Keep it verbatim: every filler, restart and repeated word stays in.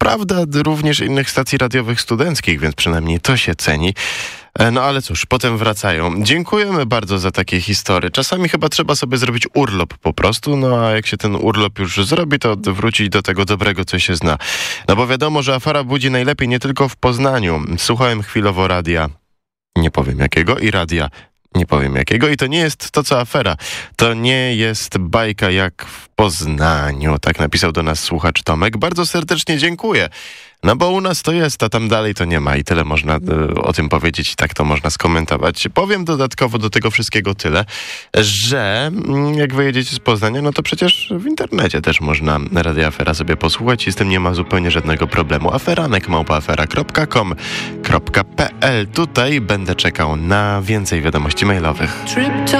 prawda również innych stacji radiowych studenckich, więc przynajmniej to się ceni. No ale cóż, potem wracają. Dziękujemy bardzo za takie historie. Czasami chyba trzeba sobie zrobić urlop po prostu, no a jak się ten urlop już zrobi, to wrócić do tego dobrego, co się zna. No bo wiadomo, że afera budzi najlepiej nie tylko w Poznaniu. Słuchałem chwilowo radia, nie powiem jakiego, i radia, nie powiem jakiego, i to nie jest to, co afera. To nie jest bajka jak w Poznaniu, tak napisał do nas słuchacz Tomek. Bardzo serdecznie dziękuję. No bo u nas to jest, a tam dalej to nie ma i tyle można y, o tym powiedzieć i tak to można skomentować. Powiem dodatkowo do tego wszystkiego tyle, że mm, jak wyjedziecie z Poznania, no to przecież w internecie też można Radia Afera sobie posłuchać i z tym nie ma zupełnie żadnego problemu. Aferanek małpa afera kropka com kropka p l. Tutaj będę czekał na więcej wiadomości mailowych.